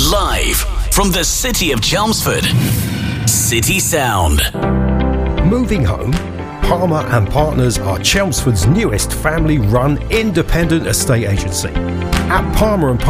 Live from the city of Chelmsford. City Sound. Moving home? Palmer and Partners are Chelmsford's newest family-run independent estate agency. At Palmer and